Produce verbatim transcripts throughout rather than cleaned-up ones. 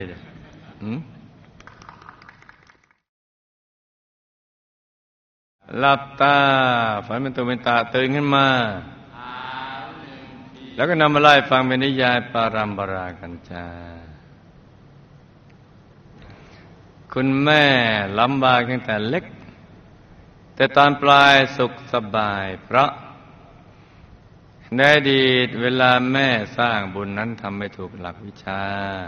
หืมหลับตาฝันเป็นตัวเป็นตาตื่นขึ้นมาแล้วก็นำมาไล่ฟังเป็นนิยายปารัมปรากันจ้าคุณแม่ลำบากตั้งแต่เล็กแต่ตอนปลายสุขสบายเพราะในอดีตเวลาแม่สร้างบุญนั้นทำไม่ถูกหลักวิชา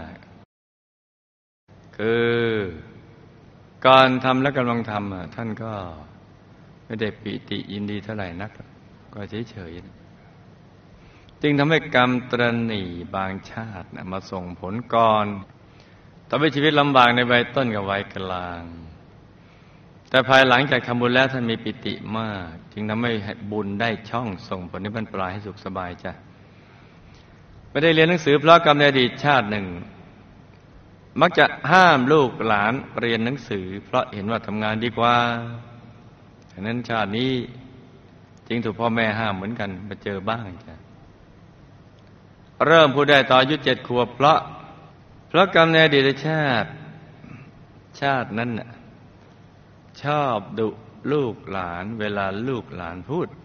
คือก่อนทำและกำลังทำท่านก็ไม่ได้ปิติยินดีเท่าไหร่นักก็เฉยๆจึงทำให้กรรมตรณีบางชาติมาส่งผลก่อนทำให้ชีวิตลำบากในวัยต้นกับวัยกลางแต่ภายหลังจากทำบุญแล้วท่านมีปิติมากจึงทำให้บุญได้ช่องส่งผลในบรรปลายให้สุขสบายจ้ะไม่ได้เรียนหนังสือเพราะกรรมในอดีตชาติหนึ่งมักจะห้ามลูกหลานเรียนหนังสือเพราะเห็นว่าทำงานดีกว่าฉะนั้นชาตินี้จึงถูกพ่อแม่ห้ามเหมือนกันมาเจอบ้างจ้ะเริ่มพูดได้ตอนอายุเจ็ดขวบเพราะเพราะกรรมในอดีตชาติชาตินั้นน่ะชอบดุลูกหลานเวลาลูกหลานพูด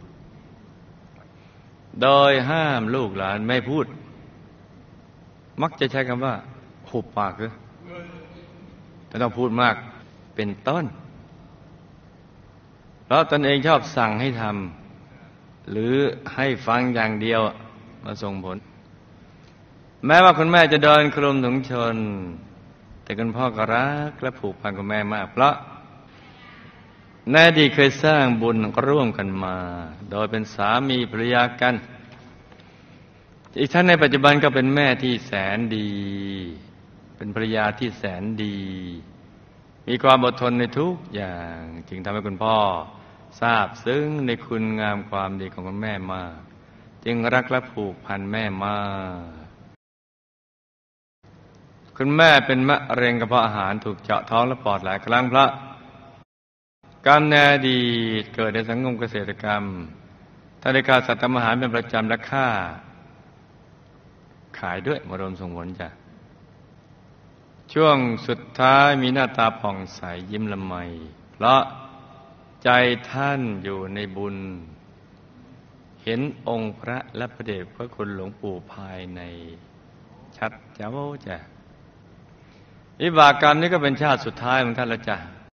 โดยห้ามลูกหลานไม่พูดมักจะใช้คำว่าหุบปากเลยไม่ต้องพูดมากเป็นต้นเพราะตนเองชอบสั่งให้ทำหรือให้ฟังอย่างเดียวมาส่งผลแม้ว่าคุณแม่จะเดินคลุมถุงชนแต่คุณพ่อก็รักและผูกพันกับแม่มากเพราะในอดีตเคยสร้างบุญร่วมกันมาโดยเป็นสามีภรรยากันอีกทั้งในปัจจุบันก็เป็นแม่ที่แสนดีเป็นภรรยาที่แสนดีมีความอดทนในทุกอย่างจึงทำให้คุณพ่อทราบซึ้งในคุณงามความดีของคุณแม่มากจึงรักและผูกพันแม่มากคุณแม่เป็นมะเร็งกระเพาะอาหารถูกเจาะท้องและปอดหลายครั้งเพราะกรรมในอดีตเกิดในสังคมเกษตรกรรมถ้าได้ฆ่าสัตว์ทำอาหารเป็นประจำและฆ่าขายด้วยมารวมส่งผลจ้ะช่วงสุดท้ายมีหน้าตาผ่องใสยิ้มละไมเพราะใจท่านอยู่ในบุญเห็นองค์พระและพระเดชพระคุณหลวงปู่ภายในชัดเจ้าจ้ะวิบากกรรมนี้ก็เป็นชาติสุดท้ายของท่านละจ้ะ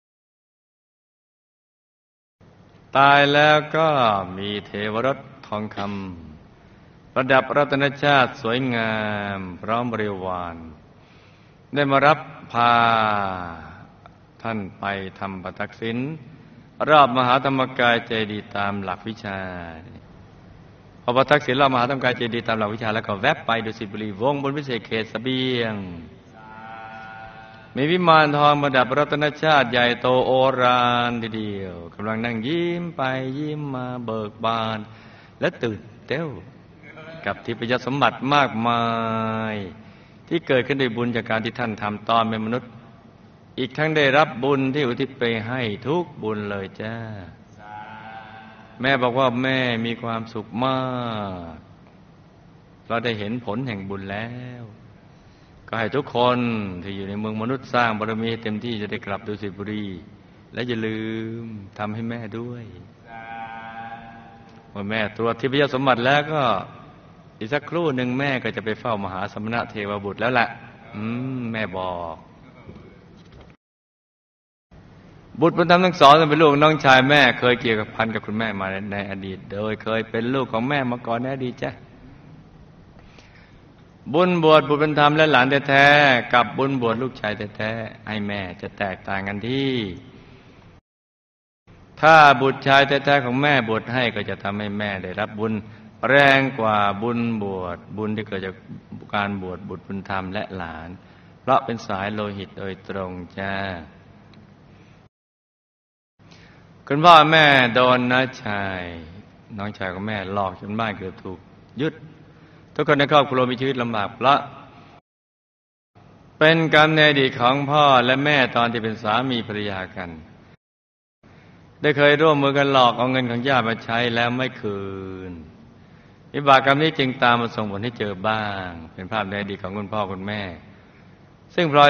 ตายแล้วก็มีเทวรถทองคำประดับรัตนชาติสวยงามพร้อมบริวารได้มารับพาท่านไปทำปฐกศีลรอบมหาธรรมกายเจดีย์ตามหลักวิชาพอปฐกศีลรอบมหาธรรมกายเจดีย์ตามหลักวิชาแล้วก็แวบไปดุสิตบุรีวงบนวิเศษเขตเสบียงมีวิมานทองประดับรัตนชาติใหญ่โตโอฬารทีเดียวกำลังนั่งยิ้มไปยิ้มมาเบิกบานและตื่นเต้นกับทิพยสมบัติมากมายที่เกิดขึ้นด้วยบุญจากการที่ท่านทำตอนเป็นมนุษย์อีกทั้งได้รับบุญที่อุทิศไปให้ทุกบุญเลยจ้าแม่บอกว่าแม่มีความสุขมากเราได้เห็นผลแห่งบุญแล้วก็ให้ทุกคนที่อยู่ในเมืองมนุษย์สร้างบารมีเต็มที่จะได้กลับดุสิตบุรีและอย่าลืมทำให้แม่ด้วยเมื่อแม่ตรวจทิพยสมบัติแล้วก็อีกสักครู่หนึ่งแม่ก็จะไปเฝ้ามหาสมณะเทวบุตรแล้วแหละอืมแม่บอกบุตรบุญธรรมทั้งสองเป็นลูกน้องชายแม่เคยเกี่ยวกับพันกับคุณแม่มาในอดีตโดยเคยเป็นลูกของแม่มาก่อนในอดีตจ้ะบุญบวชบุตรบุญธรรมและหลานแท้ๆกับบุญบวชลูกชายแท้ๆให้แม่จะแตกต่างกันที่ถ้าบุตรชายแท้ๆของแม่บวชให้ก็จะทำให้แม่ได้รับบุญแรงกว่าบุญบวชบุญที่เกิดจากการบวชบุตรบุญธรรมและหลานเพราะเป็นสายโลหิตโดยตรงจ้าคุณพ่อแม่โดนน้าชายน้องชายของแม่หลอกจนบ้านเกือบถูกยึดทุกคนในครอบครัวมีชีวิตลำบากเพราะเป็นกรรมในอดีตของพ่อและแม่ตอนที่เป็นสามีภรรยากันได้เคยร่วมมือกันหลอกเอาเงินของญาติมาใช้แล้วไม่คืนวิบากกรรมนี้จึงตามมาส่งผลให้เจอบ้างเป็นภาพในอดีตของคุณพ่อคุณแม่ซึ่งพลอย